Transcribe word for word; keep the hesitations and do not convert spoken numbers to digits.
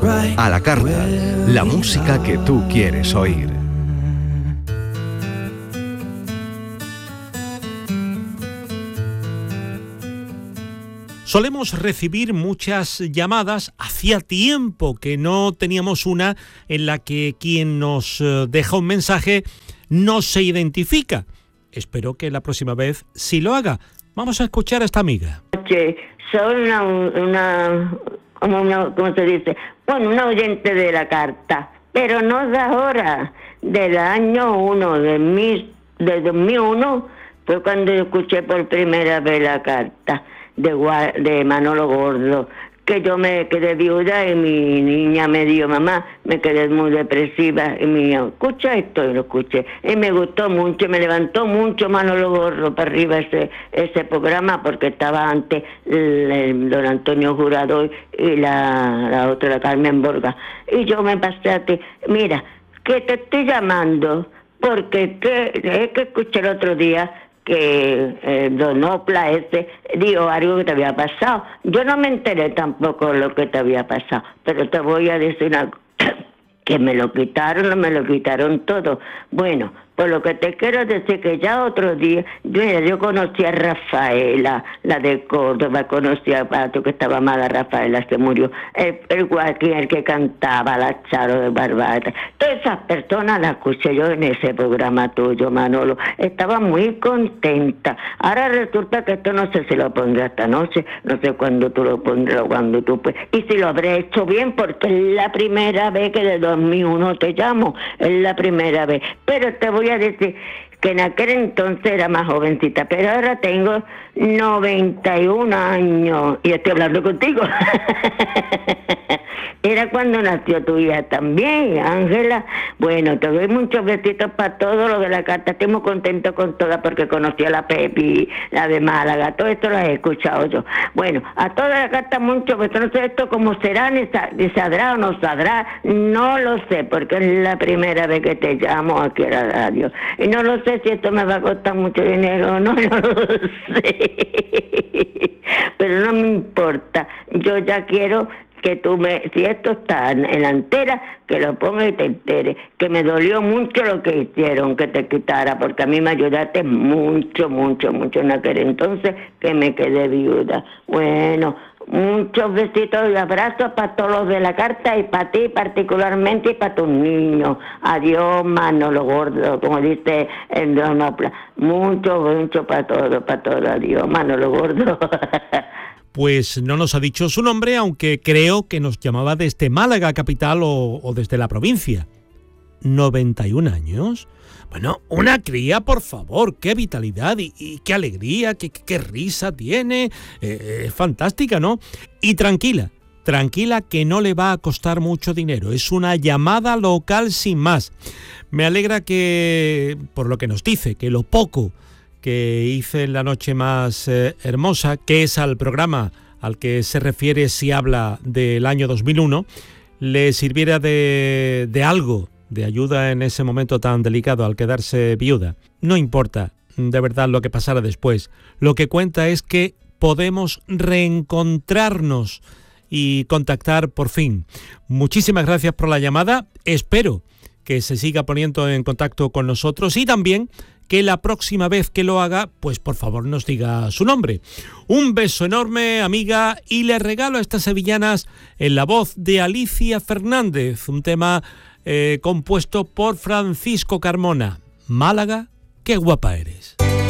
A la carta, la música que tú quieres oír. Solemos recibir muchas llamadas. Hacía tiempo que no teníamos una en la que quien nos deja un mensaje no se identifica. Espero que la próxima vez sí lo haga. Vamos a escuchar a esta amiga. Che, soy una, una, como una, ¿cómo se dice? Bueno, una oyente de la carta, pero no de ahora, del año uno, de, mil, de dos mil uno, fue cuando escuché por primera vez la carta de, de Manolo Gordo, que yo me quedé viuda y mi niña me dijo, mamá, me quedé muy depresiva, y me dijo, escucha esto, y lo escuché, y me gustó mucho, me levantó mucho Manolo Gordo para arriba ese ese programa, porque estaba antes el, el don Antonio Jurado y la, la otra, la Carmen Borga, y yo me pasé a ti, mira, que te estoy llamando, porque que, es que escuché el otro día que eh, Don Opla ese dijo algo que te había pasado. Yo no me enteré tampoco de lo que te había pasado, pero te voy a decir algo, que me lo quitaron, no me lo quitaron todo. Bueno, por lo que te quiero decir que ya otro día, yo, yo conocí a Rafaela, la de Córdoba, conocí a Pato, que estaba mala, Rafaela se murió, el, el Joaquín, el que cantaba, la Charo de Barbata, todas esas personas las escuché yo en ese programa tuyo, Manolo, estaba muy contenta. Ahora resulta que esto no sé si lo pondré esta noche, no sé cuándo tú lo pondrás o cuándo tú pues, y si lo habré hecho bien, porque es la primera vez que de dos mil uno te llamo, es la primera vez, pero te voy a decir que en aquel entonces era más jovencita, pero ahora tengo noventa y un años y estoy hablando contigo. Era cuando nació tu hija también, Ángela. Bueno, te doy muchos besitos para todo lo de la carta. Estoy muy contento con todas porque conocí a la Pepi, la de Málaga. Todo esto lo he escuchado yo. Bueno, a toda la carta mucho besitos. No sé esto cómo será, ni, sa- ni saldrá o no saldrá. No lo sé, porque es la primera vez que te llamo aquí a la radio. Y no lo sé si esto me va a costar mucho dinero o no, no lo sé. Pero no me importa. Yo ya quiero que tú me, si esto está en la entera, que lo ponga y te entere, que me dolió mucho lo que hicieron, que te quitara, porque a mí me ayudaste mucho, mucho, mucho en aquel entonces, que me quedé viuda. Bueno, muchos besitos y abrazos para todos los de la carta y para ti particularmente y para tus niños. Adiós, Manolo Gordo, como dice el Don Opla. Mucho, mucho para todo, para todo. Adiós, Manolo Gordo. Pues no nos ha dicho su nombre, aunque creo que nos llamaba desde Málaga capital o, o desde la provincia. ¿noventa y un años? Bueno, una cría, por favor, qué vitalidad y, y qué alegría, qué, qué risa tiene. Eh, es fantástica, ¿no? Y tranquila, tranquila que no le va a costar mucho dinero. Es una llamada local sin más. Me alegra que, por lo que nos dice, que lo poco que hice en la noche más eh, hermosa, que es al programa al que se refiere si habla del año dos mil uno, le sirviera de, de algo, de ayuda en ese momento tan delicado al quedarse viuda. No importa de verdad lo que pasara después. Lo que cuenta es que podemos reencontrarnos y contactar por fin. Muchísimas gracias por la llamada. Espero que se siga poniendo en contacto con nosotros y también que la próxima vez que lo haga, pues por favor nos diga su nombre. Un beso enorme, amiga, y le regalo a estas sevillanas en la voz de Alicia Fernández, un tema eh, compuesto por Francisco Carmona. Málaga, qué guapa eres.